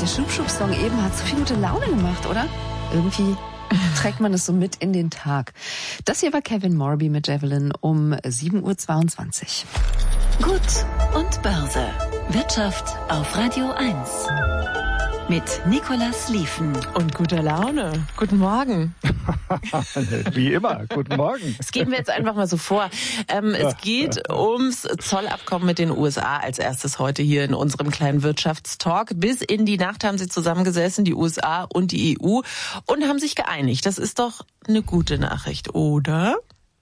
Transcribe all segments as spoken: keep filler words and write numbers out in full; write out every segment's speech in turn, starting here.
der Schub-Schub-Song eben hat so viel gute Laune gemacht, oder? Irgendwie trägt man es so mit in den Tag. Das hier war Kevin Morby mit Javelin um sieben Uhr zweiundzwanzig. Gut und Börse. Wirtschaft auf Radio eins. Mit Nicolas Lieven. Und guter Laune. Guten Morgen. Wie immer, guten Morgen. Das geben wir jetzt einfach mal so vor. Ähm, es ja, geht ja. ums Zollabkommen mit den U S A als erstes heute hier in unserem kleinen Wirtschaftstalk. Bis in die Nacht haben sie zusammengesessen, die U S A und die E U, und haben sich geeinigt. Das ist doch eine gute Nachricht, oder?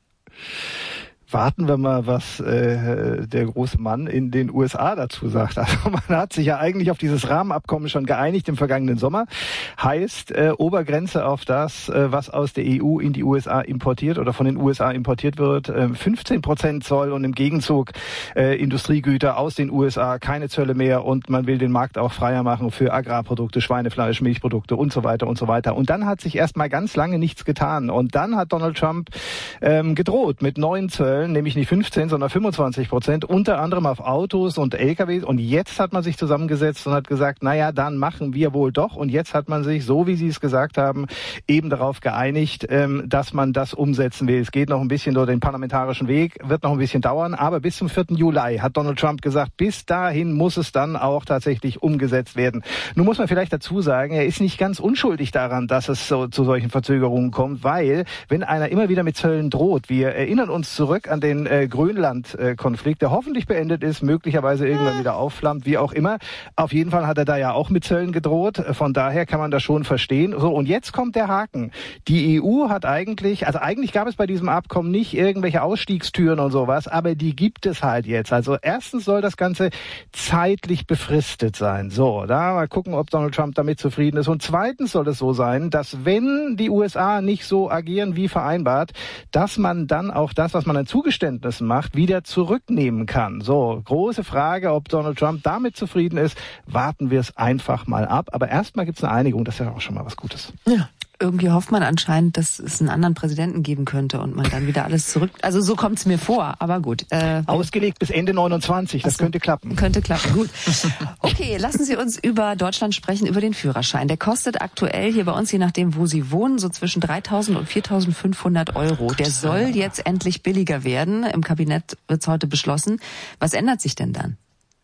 Warten wir mal, was äh, der große Mann in den U S A dazu sagt. Also man hat sich ja eigentlich auf dieses Rahmenabkommen schon geeinigt im vergangenen Sommer. Heißt äh, Obergrenze auf das, äh, was aus der E U in die U S A importiert oder von den U S A importiert wird, äh, fünfzehn Prozent Zoll und im Gegenzug äh, Industriegüter aus den U S A, keine Zölle mehr, und man will den Markt auch freier machen für Agrarprodukte, Schweinefleisch, Milchprodukte und so weiter und so weiter. Und dann hat sich erstmal ganz lange nichts getan. Und dann hat Donald Trump ähm, gedroht mit neuen Zöllen, nämlich nicht fünfzehn, sondern fünfundzwanzig Prozent, unter anderem auf Autos und L K Ws. Und jetzt hat man sich zusammengesetzt und hat gesagt, naja, dann machen wir wohl doch. Und jetzt hat man sich, so wie Sie es gesagt haben, eben darauf geeinigt, dass man das umsetzen will. Es geht noch ein bisschen durch den parlamentarischen Weg, wird noch ein bisschen dauern, aber bis zum vierten Juli hat Donald Trump gesagt, bis dahin muss es dann auch tatsächlich umgesetzt werden. Nun muss man vielleicht dazu sagen, er ist nicht ganz unschuldig daran, dass es so zu solchen Verzögerungen kommt, weil wenn einer immer wieder mit Zöllen droht, wir erinnern uns zurück an den äh, Grönland-Konflikt, der hoffentlich beendet ist, möglicherweise irgendwann wieder aufflammt, wie auch immer. Auf jeden Fall hat er da ja auch mit Zöllen gedroht. Von daher kann man das schon verstehen. So, und jetzt kommt der Haken. Die E U hat eigentlich, also eigentlich gab es bei diesem Abkommen nicht irgendwelche Ausstiegstüren und sowas, aber die gibt es halt jetzt. Also erstens soll das Ganze zeitlich befristet sein. So, da mal gucken, ob Donald Trump damit zufrieden ist. Und zweitens soll es so sein, dass wenn die U S A nicht so agieren wie vereinbart, dass man dann auch das, was man an Zugeständnissen macht, wieder zurücknehmen kann. So, große Frage, ob Donald Trump damit zufrieden ist. Warten wir es einfach mal ab. Aber erstmal gibt es eine Einigung, das ist ja auch schon mal was Gutes. Ja. Irgendwie hofft man anscheinend, dass es einen anderen Präsidenten geben könnte und man dann wieder alles zurück... Also so kommt es mir vor, aber gut. Äh, Ausgelegt bis Ende neunundzwanzig, das also, könnte klappen. Könnte klappen, gut. Okay, lassen Sie uns über Deutschland sprechen, über den Führerschein. Der kostet aktuell hier bei uns, je nachdem, wo Sie wohnen, so zwischen dreitausend und viertausendfünfhundert Euro. Der soll jetzt endlich billiger werden. Im Kabinett wird es heute beschlossen. Was ändert sich denn dann?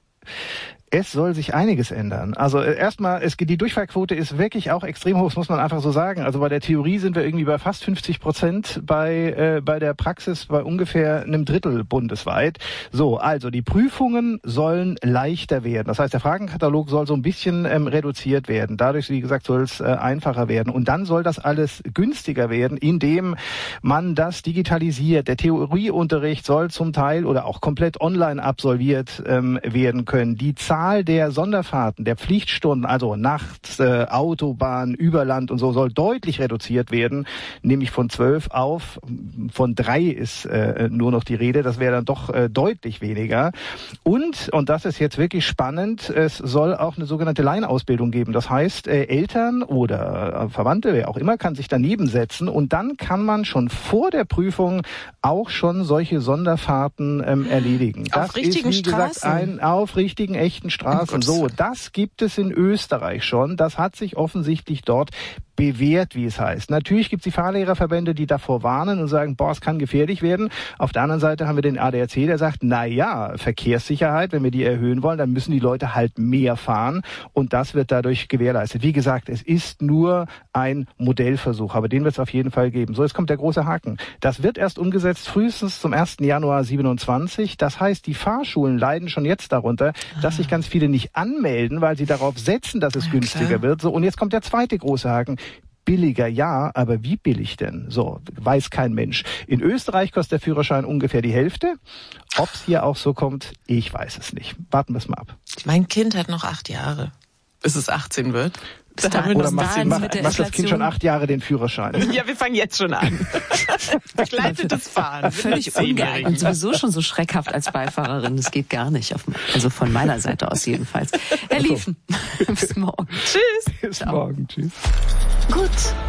Es soll sich einiges ändern. Also erstmal, es, die Durchfallquote ist wirklich auch extrem hoch, das muss man einfach so sagen. Also bei der Theorie sind wir irgendwie bei fast fünfzig Prozent, bei äh, bei der Praxis bei ungefähr einem Drittel bundesweit. So, also die Prüfungen sollen leichter werden. Das heißt, der Fragenkatalog soll so ein bisschen ähm, reduziert werden. Dadurch, wie gesagt, soll es äh, einfacher werden. Und dann soll das alles günstiger werden, indem man das digitalisiert. Der Theorieunterricht soll zum Teil oder auch komplett online absolviert ähm, werden können. Die Zahl der Sonderfahrten, der Pflichtstunden, also nachts, äh, Autobahn, über Land und so, soll deutlich reduziert werden, nämlich von zwölf auf, von drei ist äh, nur noch die Rede, das wäre dann doch äh, deutlich weniger. Und, und das ist jetzt wirklich spannend, es soll auch eine sogenannte Laienausbildung geben. Das heißt, äh, Eltern oder äh, Verwandte, wer auch immer, kann sich daneben setzen und dann kann man schon vor der Prüfung auch schon solche Sonderfahrten ähm, erledigen. Auf das richtigen ist, wie gesagt, Straßen? ein auf richtigen, echten Straßen. So, das gibt es in Österreich schon. Das hat sich offensichtlich dort bewährt, wie es heißt. Natürlich gibt es die Fahrlehrerverbände, die davor warnen und sagen, boah, es kann gefährlich werden. Auf der anderen Seite haben wir den A D A C, der sagt, na ja, Verkehrssicherheit, wenn wir die erhöhen wollen, dann müssen die Leute halt mehr fahren und das wird dadurch gewährleistet. Wie gesagt, es ist nur ein Modellversuch, aber den wird es auf jeden Fall geben. So, jetzt kommt der große Haken. Das wird erst umgesetzt frühestens zum ersten Januar siebenundzwanzig. Das heißt, die Fahrschulen leiden schon jetzt darunter, dass sich ganz viele nicht anmelden, weil sie darauf setzen, dass es ja, günstiger klar. wird. So, und jetzt kommt der zweite große Haken. Billiger, ja, aber wie billig denn? So, weiß kein Mensch. In Österreich kostet der Führerschein ungefähr die Hälfte. Ob es hier auch so kommt, ich weiß es nicht. Warten wir es mal ab. Mein Kind hat noch acht Jahre, bis es achtzehn wird. Da Oder macht, sie, macht, macht das Kind schon acht Jahre den Führerschein? Ja, wir fangen jetzt schon an. Begleitetes Fahren. Völlig ungeeignet. Sowieso schon so schreckhaft als Beifahrerin. Das geht gar nicht. Auf, also von meiner Seite aus jedenfalls. Herr Lieven, bis morgen. Tschüss. Bis morgen. Tschüss. Gut